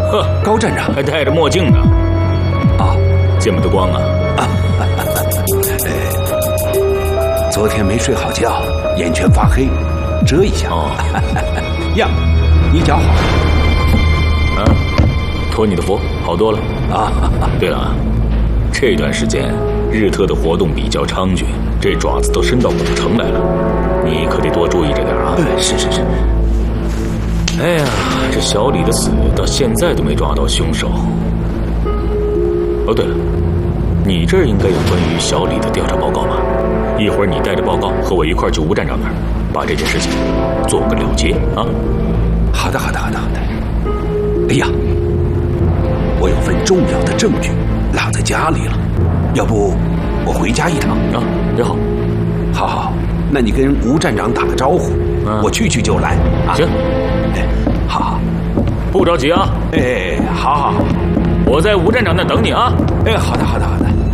呵， 高站长还戴着墨镜呢。 啊， 见不得光啊。 昨天没睡好觉，眼圈发黑，遮一下。 哦， 呀，你脚好啊，托你的福，好多了啊。 对了，这段时间日特的活动比较猖獗，这爪子都伸到古城来了，你可得多注意着点啊。 是。 哎呀，这小李的死到现在都没抓到凶手。哦，对了，你这儿应该有关于小李的调查报告吧？一会儿你带着报告和我一块去吴站长那儿，把这件事情做个了结啊。 好的。哎呀，我有份重要的证据落在家里了，要不我回家一趟啊？也好。 好，那你跟吴站长打个招呼，我去就来啊。 行。 好， 不着急啊。 好， 我在吴站长那等你啊。 好的。